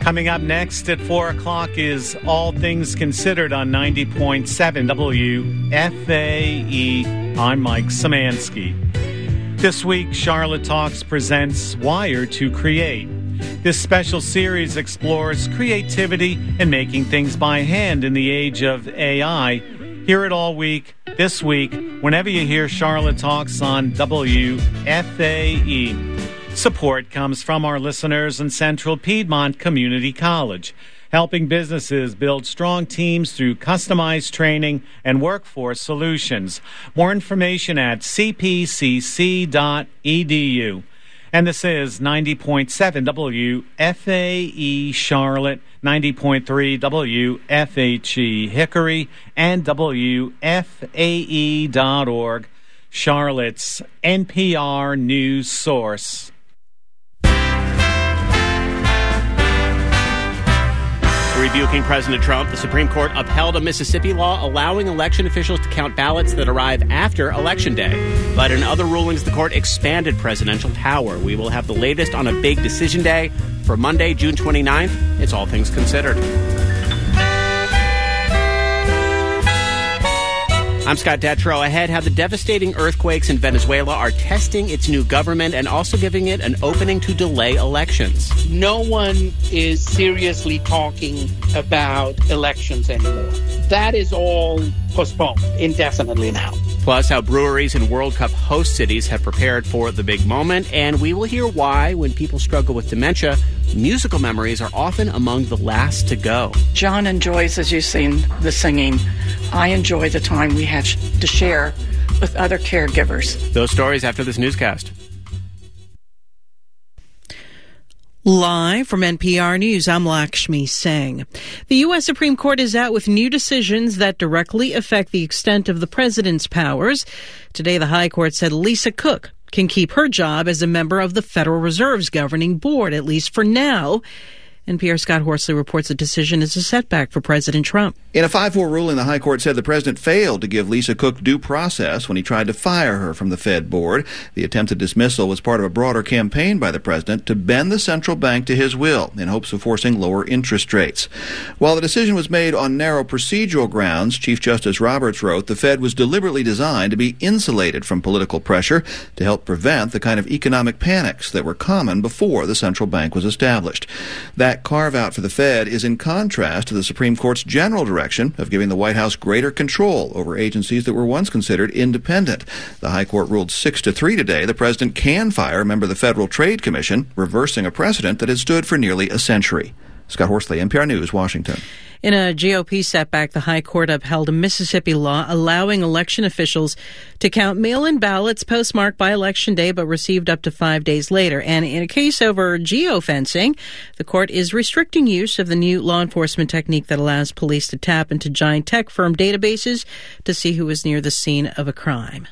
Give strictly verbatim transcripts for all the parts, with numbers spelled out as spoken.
Coming up next at four o'clock is All Things Considered on ninety point seven W F A E. I'm Mike Szymanski. This week, Charlotte Talks presents Wired to Create. This special series explores creativity and making things by hand in the age of A I. Hear it all week, this week, whenever you hear Charlotte Talks on W F A E. Support comes from our listeners in Central Piedmont Community College, helping businesses build strong teams through customized training and workforce solutions. More information at c p c c dot e d u. And this is ninety point seven W F A E Charlotte, ninety point three W F H E Hickory, and W F A E dot org, Charlotte's N P R news source. Rebuking President Trump, the Supreme Court upheld a Mississippi law allowing election officials to count ballots that arrive after Election Day. But in other rulings, the court expanded presidential power. We will have the latest on a big decision day for Monday, June twenty-ninth. It's All Things Considered. I'm Scott Detrow. Ahead, how the devastating earthquakes in Venezuela are testing its new government and also giving it an opening to delay elections. No one is seriously talking about elections anymore. That is all postponed indefinitely now. Plus, how breweries in World Cup host cities have prepared for the big moment. And we will hear why, when people struggle with dementia, musical memories are often among the last to go. John enjoys, as you've seen, the singing. I enjoy the time we have to share with other caregivers. Those stories after this newscast. Live from N P R News, I'm Lakshmi Singh. The U S Supreme Court is out with new decisions that directly affect the extent of the president's powers. Today, the High Court said Lisa Cook can keep her job as a member of the Federal Reserve's governing board, at least for now. N P R's Scott Horsley reports the decision is a setback for President Trump. In a five four ruling, the High Court said the president failed to give Lisa Cook due process when he tried to fire her from the Fed board. The attempted dismissal was part of a broader campaign by the president to bend the central bank to his will in hopes of forcing lower interest rates. While the decision was made on narrow procedural grounds, Chief Justice Roberts wrote the Fed was deliberately designed to be insulated from political pressure to help prevent the kind of economic panics that were common before the central bank was established. That carve-out for the Fed is in contrast to the Supreme Court's general direction of giving the White House greater control over agencies that were once considered independent. The High Court ruled six to three today the president can fire a member of the Federal Trade Commission, reversing a precedent that has stood for nearly a century. Scott Horsley, N P R News, Washington. In a G O P setback, the High Court upheld a Mississippi law allowing election officials to count mail-in ballots postmarked by Election Day but received up to five days later. And in a case over geofencing, the court is restricting use of the new law enforcement technique that allows police to tap into giant tech firm databases to see who is near the scene of a crime.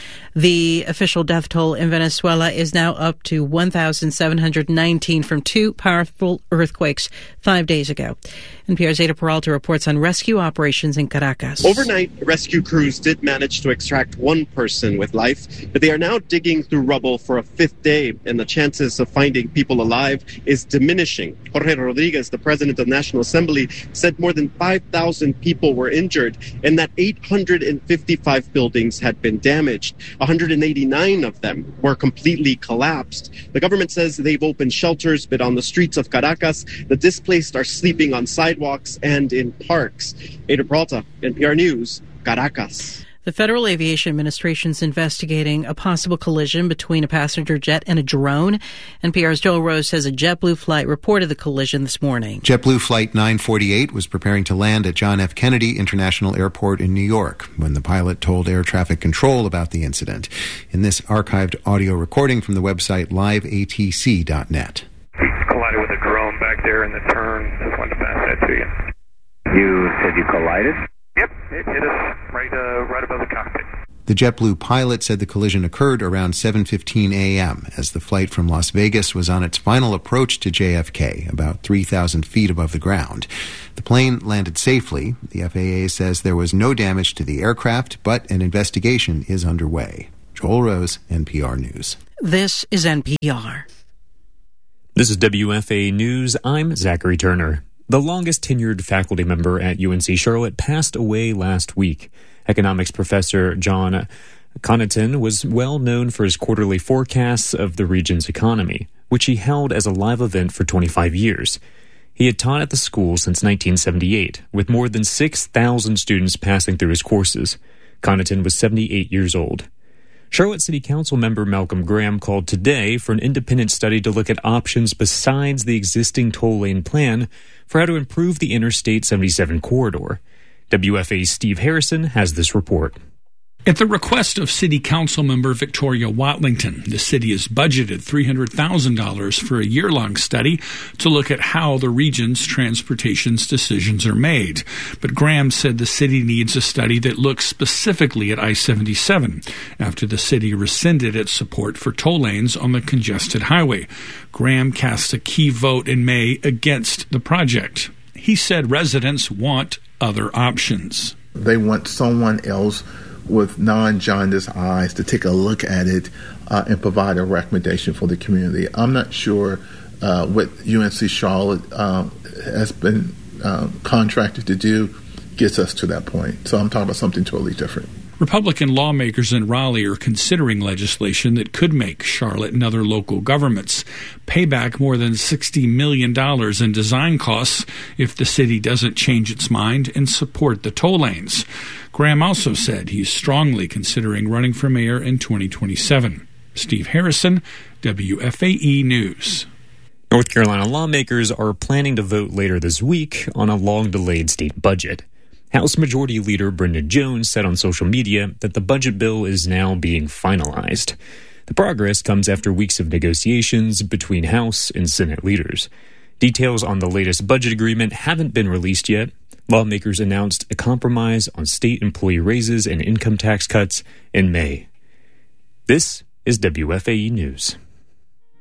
The official death toll in Venezuela is now up to one thousand seven hundred nineteen from two powerful earthquakes five days ago. N P R's Ada Peralta reports on rescue operations in Caracas. Overnight, rescue crews did manage to extract one person with life, but they are now digging through rubble for a fifth day, and the chances of finding people alive is diminishing. Jorge Rodriguez, the president of the National Assembly, said more than five thousand people were injured and that eight hundred fifty-five buildings had been damaged. one hundred eighty-nine of them were completely collapsed. The government says they've opened shelters, but on the streets of Caracas, the displaced are sleeping on sidewalks and in parks. Ada Peralta, N P R News, Caracas. The Federal Aviation Administration is investigating a possible collision between a passenger jet and a drone. N P R's Joel Rose says a JetBlue flight reported the collision this morning. JetBlue Flight nine forty-eight was preparing to land at John F. Kennedy International Airport in New York when the pilot told air traffic control about the incident. In this archived audio recording from the website live A T C dot net. We collided with a drone back there in the turn. Just wanted to pass that to you. You said you collided? Yep, it hit us right, uh, right above the cockpit. The JetBlue pilot said the collision occurred around seven fifteen a.m. as the flight from Las Vegas was on its final approach to J F K, about three thousand feet above the ground. The plane landed safely. The F A A says there was no damage to the aircraft, but an investigation is underway. Joel Rose, N P R News. This is N P R. This is W F A News. I'm Zachary Turner. The longest tenured faculty member at U N C Charlotte passed away last week. Economics professor John Connaughton was well known for his quarterly forecasts of the region's economy, which he held as a live event for twenty-five years. He had taught at the school since nineteen seventy-eight, with more than six thousand students passing through his courses. Connaughton was seventy-eight years old. Charlotte City Council member Malcolm Graham called today for an independent study to look at options besides the existing toll lane plan for how to improve the Interstate seventy-seven corridor. W F A's Steve Harrison has this report. At the request of City Council member Victoria Watlington, the city has budgeted three hundred thousand dollars for a year-long study to look at how the region's transportation's decisions are made. But Graham said the city needs a study that looks specifically at I seventy-seven after the city rescinded its support for toll lanes on the congested highway. Graham cast a key vote in May against the project. He said residents want other options. They want someone else with non-jaundiced eyes to take a look at it uh, and provide a recommendation for the community. I'm not sure uh, what U N C Charlotte uh, has been uh, contracted to do gets us to that point. So I'm talking about something totally different. Republican lawmakers in Raleigh are considering legislation that could make Charlotte and other local governments pay back more than sixty million dollars in design costs if the city doesn't change its mind and support the toll lanes. Graham also said he's strongly considering running for mayor in twenty twenty-seven. Steve Harrison, W F A E News. North Carolina lawmakers are planning to vote later this week on a long-delayed state budget. House Majority Leader Brendan Jones said on social media that the budget bill is now being finalized. The progress comes after weeks of negotiations between House and Senate leaders. Details on the latest budget agreement haven't been released yet. Lawmakers announced a compromise on state employee raises and income tax cuts in May. This is W F A E News.